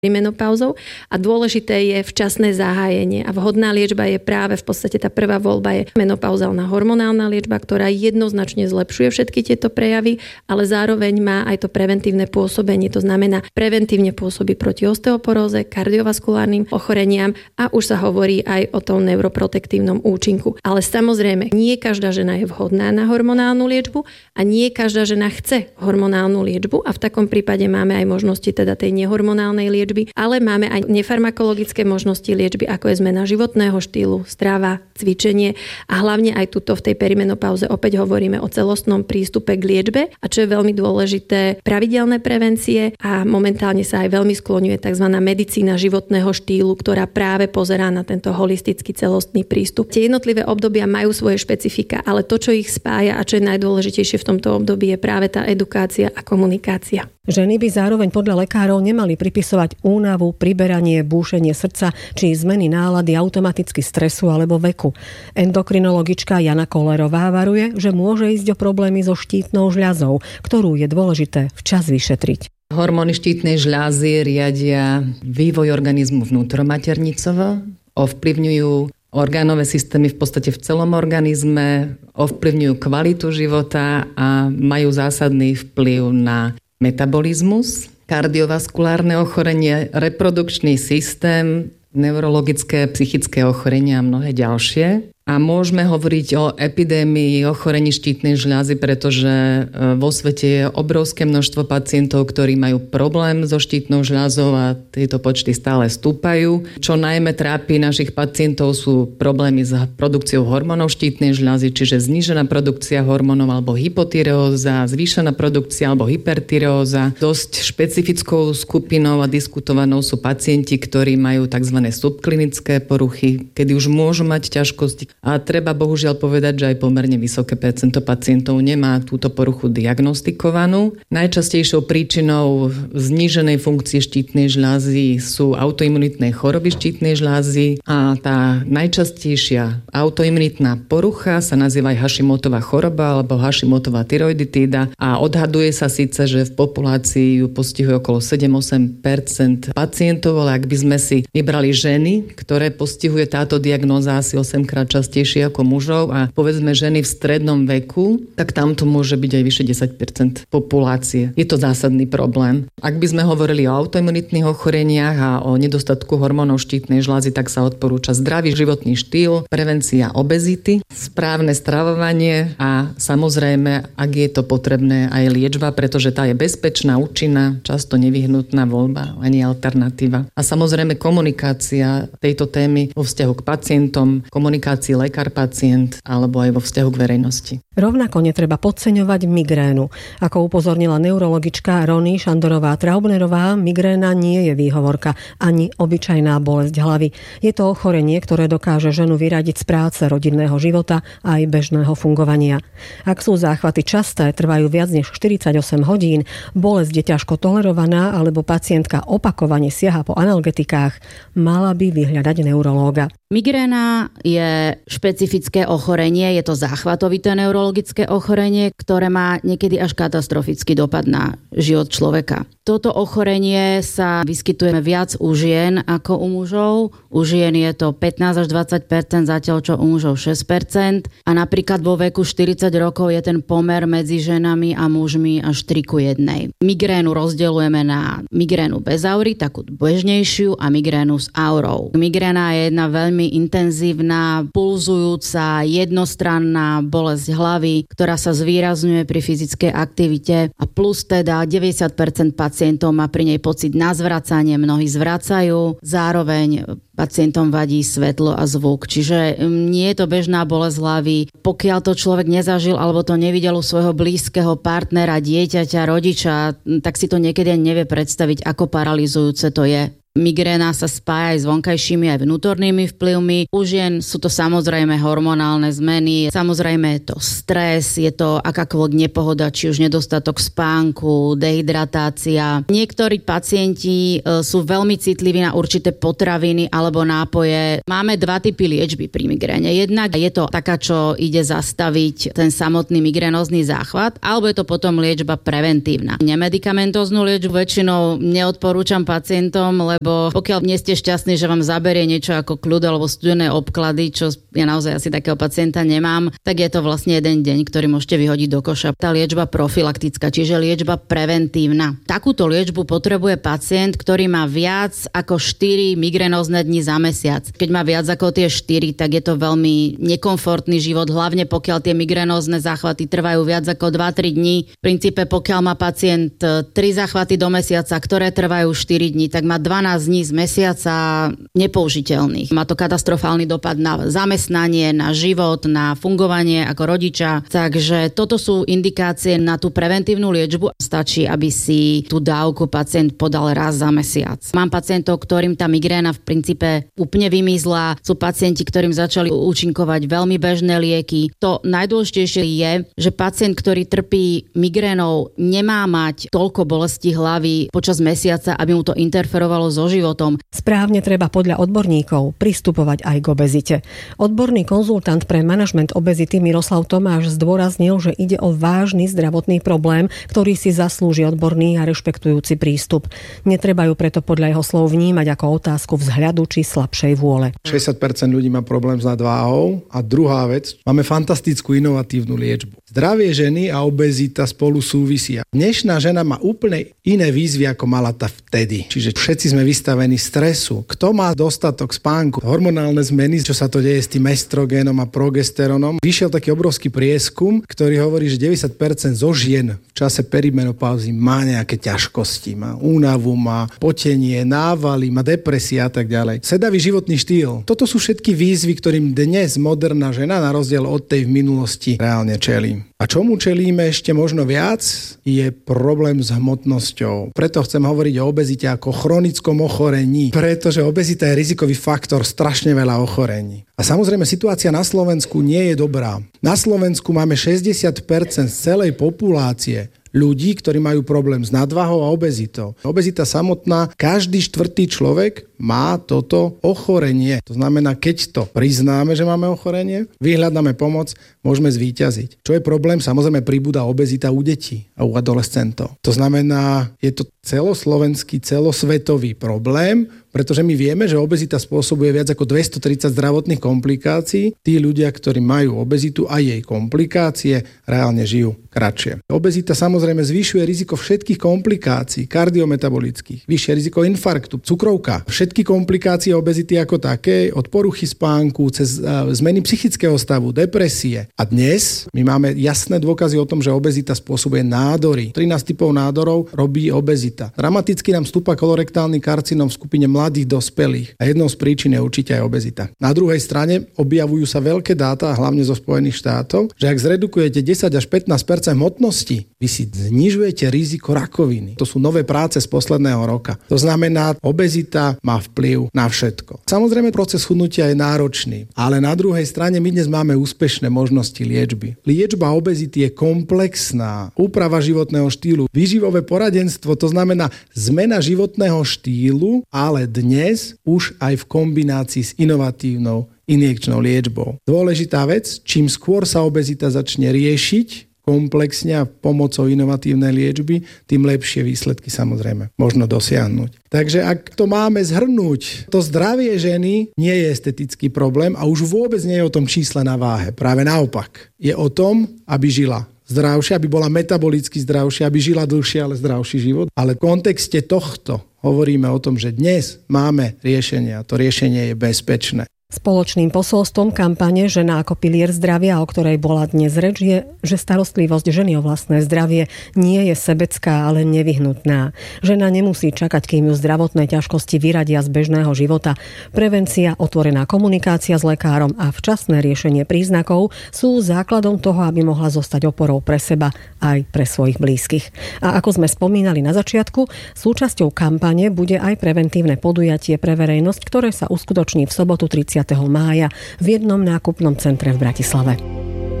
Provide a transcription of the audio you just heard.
menopauzou a dôležité je včasné zahájenie a vhodná liečba je práve v podstate tá prvá voľba je menopauzálna hormonálna liečba, ktorá jednoznačne zlepšuje všetky tieto prejavy, ale zároveň má aj to preventívne pôsobenie, to znamená preventívne pôsobí proti osteoporóze, kardiovaskulárnym ochoreniam a už sa hovorí aj o tom neuroprotektívnom účinku. Ale samozrejme, nie každá žena je vhodná na hormonálnu liečbu a nie každá žena chce hormonálnu liečbu a v takom prípade máme aj možnosti teda tej nehormonálnej liečby, ale máme aj nefarmakologické možnosti liečby, ako je zmena životného štýlu, strava, cvičenie a hlavne aj tuto v tej perimenopauze opäť hovoríme o celostnom prístupe k liečbe a čo je veľmi dôležité, pravidelné prevencie a momentálne sa aj veľmi skloňuje tzv. Medicína životného štýlu, ktorá práve pozerá na tento holistický celostný prístup. Tie jednotlivé obdobia majú svoje špecifika, ale to, čo ich spája a čo je najdôležitejšie v tomto období je práve tá edukácia a komunikácia. Ženy by zároveň podľa lekárov nemali pripisovať únavu, priberanie, búšenie srdca či zmeny nálady automaticky stresu alebo veku. Endokrinologička Jana Kolerová varuje, že môže ísť o problémy so štítnou žľazou, ktorú je dôležité včas vyšetriť. Hormóny štítnej žľazy riadia vývoj organizmu vnútromaternicovo, ovplyvňujú orgánové systémy v podstate v celom organizme, ovplyvňujú kvalitu života a majú zásadný vplyv na metabolizmus, kardiovaskulárne ochorenie, reprodukčný systém, neurologické, psychické ochorenia a mnohé ďalšie. A môžeme hovoriť o epidémii ochorení štítnej žľazy, pretože vo svete je obrovské množstvo pacientov, ktorí majú problém so štítnou žľazou a tieto počty stále stúpajú. Čo najmä trápi našich pacientov sú problémy s produkciou hormónov štítnej žľazy, čiže znížená produkcia hormónov alebo hypotyreóza, zvýšená produkcia alebo hypertyreóza. Dosť špecifickou skupinou a diskutovanou sú pacienti, ktorí majú tzv. Subklinické poruchy, kedy už môžu mať ťažkosti. A treba bohužiaľ povedať, že aj pomerne vysoké percento pacientov nemá túto poruchu diagnostikovanú. Najčastejšou príčinou zníženej funkcie štítnej žľazy sú autoimunitné choroby štítnej žľazy a tá najčastejšia autoimunitná porucha sa nazýva aj Hashimotová choroba alebo Hashimotová tyroiditída a odhaduje sa síce, že v populácii ju postihuje okolo 7-8% pacientov, ale ak by sme si vybrali ženy, ktoré postihuje táto diagnóza asi 8-krát častejšie ako mužov a povedzme ženy v strednom veku, tak tam to môže byť aj vyše 10% populácie. Je to zásadný problém. Ak by sme hovorili o autoimunitných ochoreniach a o nedostatku hormónov štítnej žľazy, tak sa odporúča zdravý životný štýl, prevencia obezity, správne stravovanie a samozrejme, ak je to potrebné, aj liečba, pretože tá je bezpečná, účinná, často nevyhnutná voľba, ani alternatíva. A samozrejme komunikácia tejto témy vo vzťahu k pacientom, komunikácia lekár-pacient alebo aj vo vzťahu k verejnosti. Rovnako netreba podceňovať migrénu. Ako upozornila neurologička Rony Šandorová-Traubnerová, migréna nie je výhovorka ani obyčajná bolesť hlavy. Je to ochorenie, ktoré dokáže ženu vyradiť z práce, rodinného života a aj bežného fungovania. Ak sú záchvaty časté, trvajú viac než 48 hodín, bolesť je ťažko tolerovaná alebo pacientka opakovane siaha po analgetikách, mala by vyhľadať neurológa. Migréna je špecifické ochorenie, je to záchvatovité neurologické ochorenie, ktoré má niekedy až katastrofický dopad na život človeka. Toto ochorenie sa vyskytuje viac u žien ako u mužov. U žien je to 15 až 20%, zatiaľ čo u mužov 6%. A napríklad vo veku 40 rokov je ten pomer medzi ženami a mužmi až 3:1. Migrénu rozdeľujeme na migrénu bez aury, takú bežnejšiu, a migrénu s aurou. Migréna je jedna veľmi intenzívna, pulzujúca, jednostranná bolesť hlavy, ktorá sa zvýrazňuje pri fyzickej aktivite a plus teda 90% pacientov má pri nej pocit na zvracanie, mnohí zvracajú, zároveň pacientom vadí svetlo a zvuk. Čiže nie je to bežná bolesť hlavy. Pokiaľ to človek nezažil alebo to nevidel u svojho blízkeho partnera, dieťaťa, rodiča, tak si to niekedy nevie predstaviť, ako paralyzujúce to je. Migréna sa spája aj s vonkajšími aj vnútornými vplyvmi. U žien sú to samozrejme hormonálne zmeny, samozrejme je to stres, je to akákoľvek nepohoda, či už nedostatok spánku, dehydratácia. Niektorí pacienti sú veľmi citliví na určité potraviny alebo nápoje. Máme dva typy liečby pri migréne. Jednak je to taká, čo ide zastaviť ten samotný migrénózny záchvat, alebo je to potom liečba preventívna. Nemedikamentóznu liečbu väčšinou neodporúčam pacientom, lebo pokiaľ nie ste šťastní, že vám zaberie niečo ako kľud alebo studené obklady, čo ja naozaj asi takého pacienta nemám, tak je to vlastne jeden deň, ktorý môžete vyhodiť do koša. Tá liečba profilaktická, čiže liečba preventívna. Takúto liečbu potrebuje pacient, ktorý má viac ako 4 migrénózne dni za mesiac. Keď má viac ako tie 4, tak je to veľmi nekomfortný život, hlavne pokiaľ tie migrénózne záchvaty trvajú viac ako 2-3 dní. V princípe, pokiaľ má pacient 3 záchvaty do mesiaca, ktoré trvajú 4 dní, tak má 12 dní z mesiaca nepoužiteľných. Má to katastrofálny dopad na zamestnanie, na život, na fungovanie ako rodiča. Takže toto sú indikácie na tú preventívnu liečbu. Stačí, aby si tú dávku pacient podal raz za mesiac. Mám pacientov, ktorým tá migréna v princípe úplne vymizla. Sú pacienti, ktorým začali účinkovať veľmi bežné lieky. To najdôležitejšie je, že pacient, ktorý trpí migrénou, nemá mať toľko bolesti hlavy počas mesiaca, aby mu to interferovalo so životom. Správne treba podľa odborníkov pristupovať aj k obezite. Odborný konzultant pre manažment obezity Miroslav Tomáš zdôraznil, že ide o vážny zdravotný problém, ktorý si zaslúži odborný a rešpektujúci prístup. Netreba ju preto podľa jeho slov vnímať ako otázku vzhľadu či slabšej vôle. 60% ľudí má problém s nadváhou a druhá vec, máme fantastickú inovatívnu liečbu. Zdravie ženy a obezita spolu súvisia. Dnešná žena má úplne iné výzvy, ako mala tá vtedy. Čiže všetci sme vystavení stresu. Kto má dostatok spánku? Hormonálne zmeny, čo sa to deje s tým estrogénom a progesterónom. Vyšiel taký obrovský prieskum, ktorý hovorí, že 90% zo žien v čase perimenopauzy má nejaké ťažkosti. Má únavu, má potenie, návaly, má depresia a tak ďalej. Sedavý životný štýl. Toto sú všetky výzvy, ktorým dnes moderná žena, na rozdiel od tej v minulosti, reálne čelí. A čomu čelíme ešte možno viac, je problém s hmotnosťou. Preto chcem hovoriť o obezite ako chronickom ochorení, pretože obezita je rizikový faktor strašne veľa ochorení. A samozrejme situácia na Slovensku nie je dobrá. Na Slovensku máme 60% z celej populácie ľudí, ktorí majú problém s nadvahou a obezitou. Obezita samotná, každý štvrtý človek má toto ochorenie. To znamená, keď to priznáme, že máme ochorenie, vyhľadáme pomoc, môžeme zvíťaziť. Čo je problém? Samozrejme pribúda obezita u detí a u adolescentov. To znamená, je to celoslovenský, celosvetový problém, pretože my vieme, že obezita spôsobuje viac ako 230 zdravotných komplikácií. Tí ľudia, ktorí majú obezitu a jej komplikácie, reálne žijú kratšie. Obezita samozrejme zvyšuje riziko všetkých komplikácií, kardiometabolických, vyššie riziko infarktu, cukrovka, všetky komplikácie obezity ako také, od poruchy spánku, cez zmeny psychického stavu, depresie. A dnes my máme jasné dôkazy o tom, že obezita spôsobuje nádory. 13 typov nádorov robí obezita. Dramaticky nám stúpa kolorektálny karcinom v skupine mladých dospelých. A jednou z príčin je určite aj obezita. Na druhej strane objavujú sa veľké dáta, hlavne zo Spojených štátov, že ak zredukujete 10 až 15% hmotnosti, vy si znižujete riziko rakoviny. To sú nové práce z posledného roka. To znamená, obezita má vplyv na všetko. Samozrejme, proces chudnutia je náročný, ale na druhej strane my dnes máme úspešné možnosti liečby. Liečba obezity je komplexná. Úprava životného štýlu, výživové poradenstvo, to znamená zmena životného štýlu, ale dnes už aj v kombinácii s inovatívnou injekčnou liečbou. Dôležitá vec, čím skôr sa obezita začne riešiť komplexne a pomocou inovatívnej liečby, tým lepšie výsledky samozrejme možno dosiahnuť. Takže ak to máme zhrnúť, to zdravie ženy nie je estetický problém a už vôbec nie je o tom čísle na váhe. Práve naopak. Je o tom, aby žila zdravšie, aby bola metabolicky zdravšia, aby žila dlhšie, ale zdravší život. Ale v kontexte tohto hovoríme o tom, že dnes máme riešenie a to riešenie je bezpečné. Spoločným posolstvom kampane Žena ako pilier zdravia, o ktorej bola dnes reč, je, že starostlivosť ženy o vlastné zdravie nie je sebecká, ale nevyhnutná. Žena nemusí čakať, kým ju zdravotné ťažkosti vyradia z bežného života. Prevencia, otvorená komunikácia s lekárom a včasné riešenie príznakov sú základom toho, aby mohla zostať oporou pre seba aj pre svojich blízkych. A ako sme spomínali na začiatku, súčasťou kampane bude aj preventívne podujatie pre verejnosť, ktoré sa uskutoční v sobotu 30. mája v jednom nákupnom centre v Bratislave.